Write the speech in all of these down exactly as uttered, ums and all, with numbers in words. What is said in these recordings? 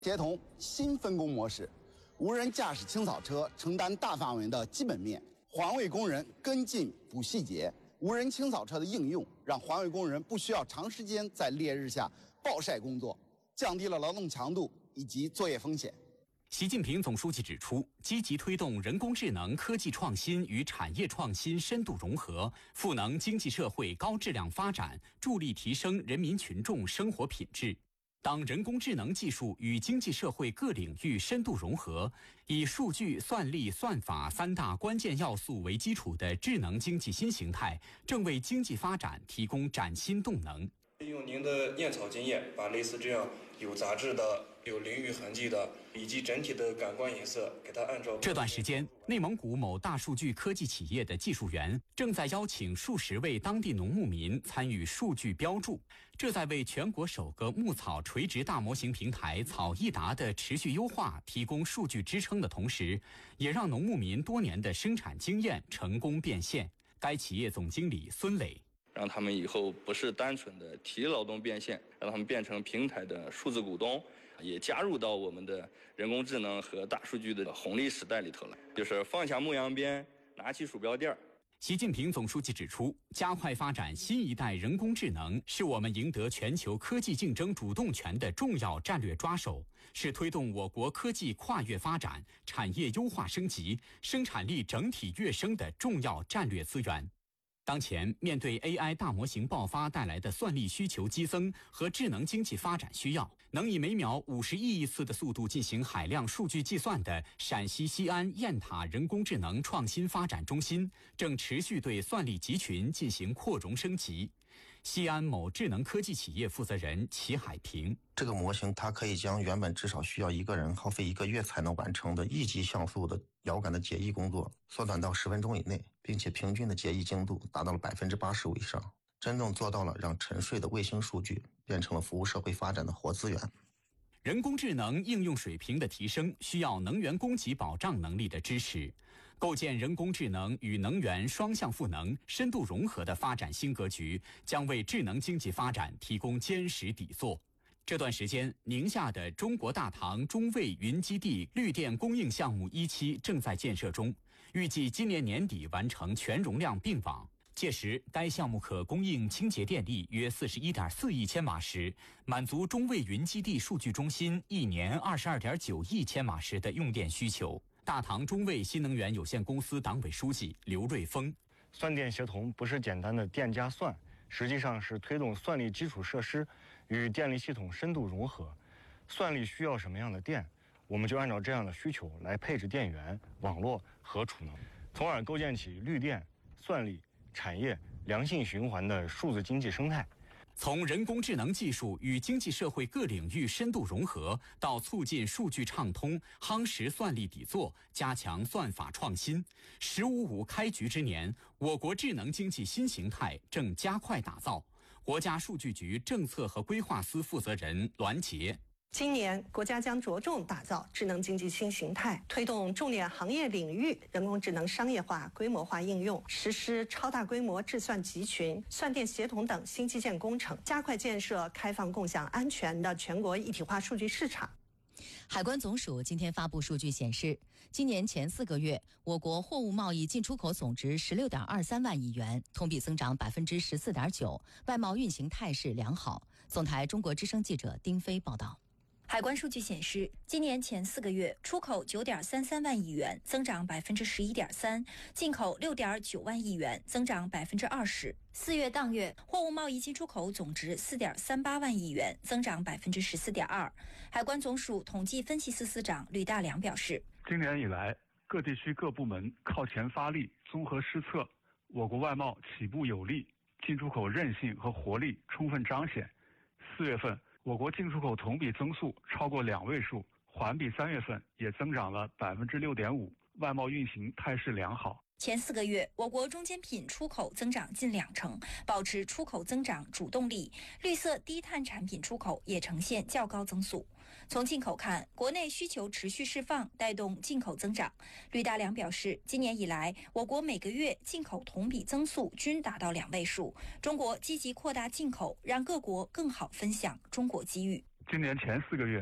协同新分工模式，无人驾驶清扫车承担大范围的基本面，环卫工人跟进补细节。无人清扫车的应用，让环卫工人不需要长时间在烈日下暴晒工作，降低了劳动强度以及作业风险。 习近平总书记指出，积极推动人工智能科技创新与产业创新深度融合，赋能经济社会高质量发展，助力提升人民群众生活品质。当人工智能技术与经济社会各领域深度融合，以数据、算力、算法三大关键要素为基础的智能经济新形态，正为经济发展提供崭新动能。 利用您的验草经验，把类似这样有杂质的、有淋浴痕迹的，以及整体的感官颜色，给它按照。 这段时间，内蒙古某大数据科技企业的技术员正在邀请数十位当地农牧民参与数据标注，这在为全国首个牧草垂直大模型平台草易达的持续优化提供数据支撑的同时，也让农牧民多年的生产经验成功变现。该企业总经理孙磊。 让他们以后不是单纯的体力劳动变现，让他们变成平台的数字股东，也加入到我们的人工智能和大数据的红利时代里头来。就是放下牧羊鞭，拿起鼠标垫儿。 习近平总书记指出，加快发展新一代人工智能是我们赢得全球科技竞争主动权的重要战略抓手，是推动我国科技跨越发展、产业优化升级、生产力整体跃升的重要战略资源。当前，面对 A I 大模型爆发带来的算力需求激增和智能经济发展需要，能以每秒五十亿亿次的速度进行海量数据计算的陕西西安雁塔人工智能创新发展中心，正持续对算力集群进行扩容升级。西安某智能科技企业负责人齐海平： 这个模型它可以将原本至少需要一个人耗费一个月才能完成的一级像素的遥感的解译工作缩短到十分钟以内，并且平均的解译精度达到了百分之八十五以上，真正做到了让沉睡的卫星数据变成了服务社会发展的活资源。 人工智能应用水平的提升需要能源供给保障能力的支持，构建人工智能与能源双向赋能、深度融合的发展新格局，将为智能经济发展提供坚实底座。这段时间，宁夏的中国大唐中卫云基地绿电供应项目一期正在建设中，预计今年年底完成全容量并网。届时，该项目可供应清洁电力约 四十一点四亿千瓦时，满足中卫云基地数据中心一年 二十二点九亿千瓦时的用电需求。大唐中卫新能源有限公司党委书记刘瑞峰： 算电协同不是简单的电加算，实际上是推动算力基础设施与电力系统深度融合。算力需要什么样的电，我们就按照这样的需求来配置电源、网络和储能，从而构建起绿电、算力、产业良性循环的数字经济生态。 从人工智能技术与经济社会各领域深度融合，到促进数据畅通、夯实算力底座、加强算法创新，十五五开局之年，我国智能经济新形态正加快打造。国家数据局政策和规划司负责人栾杰： 今年，国家将着重打造智能经济新形态，推动重点行业领域人工智能商业化、规模化应用，实施超大规模智算集群、算电协同等新基建工程，加快建设开放、共享、安全的全国一体化数据市场。 海关总署今天发布数据显示，今年前四个月，我国货物贸易进出口总值十六点二三万亿元，同比增长百分之十四点九，外贸运行态势良好。总台中国之声记者丁飞报道。 海关数据显示，今年前四个月出口九点三三万亿元，增长百分之十一点三；进口六点九万亿元，增长百分之二十。四月当月货物贸易进出口总值四点三八万亿元，增长百分之十四点二。海关总署统计分析司司长吕大良表示， 今年以来，各地区各部门靠前发力，综合施策，我国外贸起步有力，进出口韧性和活力充分彰显。四月份，我国进出口同比增速超过两位数，环比三月份也增长了百分之六点五，外贸运行态势良好。 前四个月，我国中间品出口增长近两成，保持出口增长主动力。绿色低碳产品出口也呈现较高增速。从进口看，国内需求持续释放，带动进口增长。吕大良表示，今年以来，我国每个月进口同比增速均达到两位数。中国积极扩大进口，让各国更好分享中国机遇。 今年前四个月，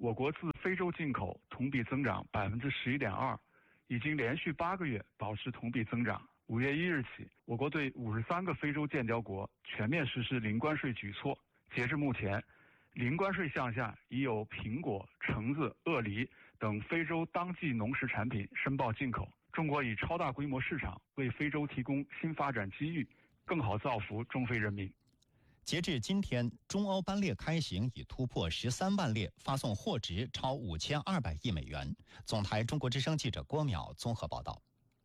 我国自非洲进口同比增长百分之十一点二，已经连续八个月保持同比增长。五月一日起，我国对五十三个非洲建交国全面实施零关税举措。截至目前，零关税项下已有苹果、橙子、鳄梨等非洲当季农食产品申报进口。中国以超大规模市场为非洲提供新发展机遇，更好造福中非人民。 截至今天，中欧班列开行已突破十三万列，发送货值超五千二百亿美元。总台中国之声记者郭淼综合报道。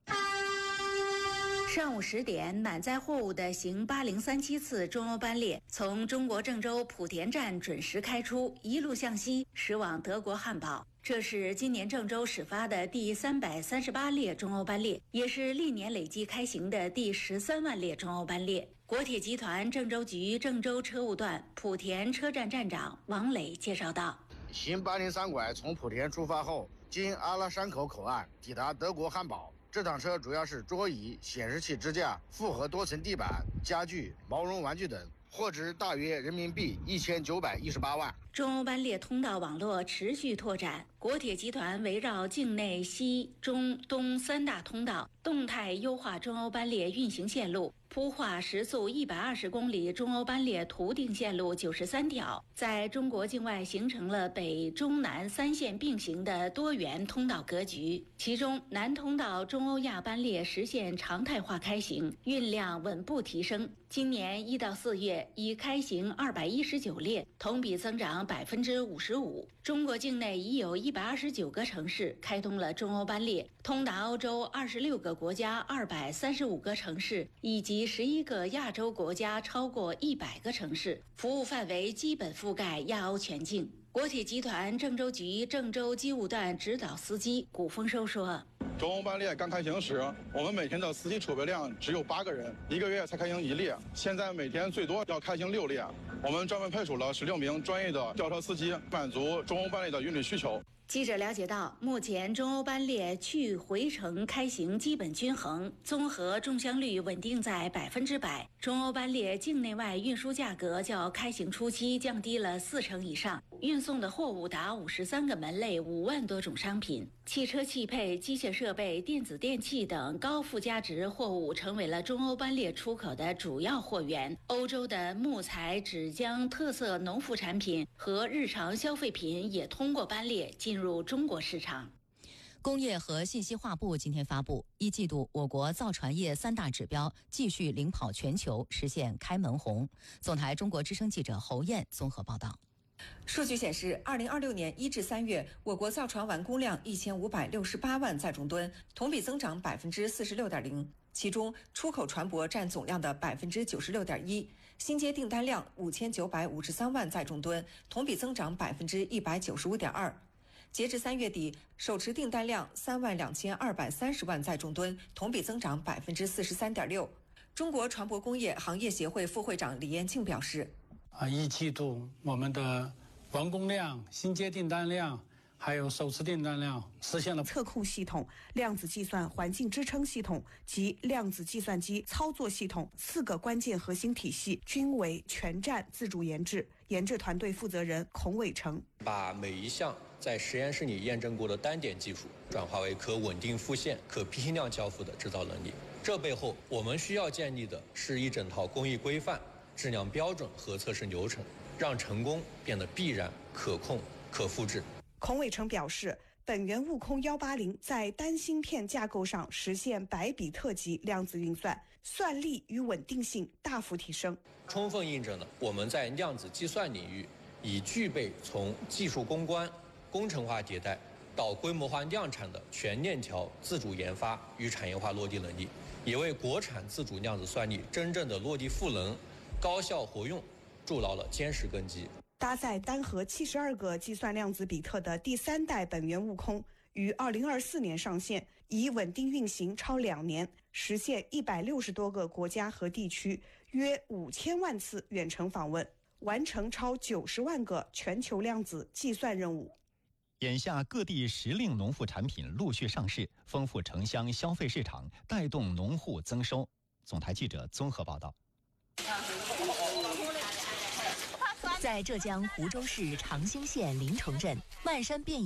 上午十点，满载货物的行八零三七次中欧班列从中国郑州莆田站准时开出，一路向西驶往德国汉堡。这是今年郑州始发的第三百三十八列中欧班列，也是历年累计开行的第十三万列中欧班列。国铁集团郑州局郑州车务段莆田车站站长王磊介绍道： 行八零三拐从莆田出发后，经阿拉山口口岸抵达德国汉堡。这趟车主要是桌椅、显示器支架、复合多层地板、家具、毛绒玩具等，货值大约人民币一千九百一十八万。 中欧班列通道网络持续拓展，国铁集团围绕境内西、中、东三大通道，动态优化中欧班列运行线路，铺画时速一百二十公里中欧班列图定线路九十三条，在中国境外形成了北中南三线并行的多元通道格局。其中，南通道中欧亚班列实现常态化开行，运量稳步提升。今年一到四月已开行二百一十九列，同比增长百分之五十五。中国境内已有一百二十九个城市开通了中欧班列，通达欧洲二十六个国家二百三十五个城市，以及十一个亚洲国家超过一百个城市，服务范围基本覆盖亚欧全境。国铁集团郑州局郑州机务段指导司机古丰收说： 中欧班列刚开行时，我们每天的司机储备量只有八个人，一个月才开行一列。现在每天最多要开行六列，我们专门派出了十六名专业的吊车司机，满足中欧班列的运力需求。 记者了解到，目前中欧班列去回程开行基本均衡，综合中箱率稳定在百分之百。中欧班列境内外运输价格较开行初期降低了四成以上，运送的货物达五十三个门类，五万多种商品。汽车汽配、机械设备、电子电器等高附加值货物成为了中欧班列出口的主要货源。欧洲的木材、纸浆、特色农副产品和日常消费品也通过班列进入中国市场。 工业和信息化部今天发布，一季度我国造船业三大指标继续领跑全球，实现开门红。总台中国之声记者侯燕综合报道。 数据显示，二零二六年一至三月，我国造船完工量一千五百六十八万载重吨，同比增长百分之四十六点零。其中，出口船舶占总量的百分之九十六点一，新接订单量五千九百五十三万载重吨，同比增长百分之一百九十五点二。截至三月底，手持订单量三万两千二百三十万载重吨，同比增长百分之四十三点六。中国船舶工业行业协会副会长李延庆表示： 啊，一季度我们的完工量、新接订单量还有手持订单量实现了测控系统、量子计算环境支撑系统及量子计算机操作系统四个关键核心体系均为全站自主研制。研制团队负责人孔伟成把每一项在实验室里验证过的单点技术转化为可稳定复现、可批量交付的制造能力。这背后我们需要建立的是一整套工艺规范、质量标准和测试流程，让成功变得必然、可控、可复制。 孔伟成表示，本源悟空一八零在单芯片架构上实现百比特级量子运算，算力与稳定性大幅提升， 充分印证了我们在量子计算领域已具备从技术攻关、工程化迭代到规模化量产的全链条自主研发与产业化落地能力，也为国产自主量子算力真正的落地赋能、高效活用筑牢了坚实根基。 搭载单核七十二个计算量子比特的第三代本源悟空于二零二四年上线，已稳定运行超两年，实现一百六十多个国家和地区约五千万次远程访问，完成超九十万个全球量子计算任务。 眼下各地时令农副产品陆续上市，丰富城乡消费市场，带动农户增收。总台记者综合报道。 在浙江湖州市长兴县临城镇，漫山遍野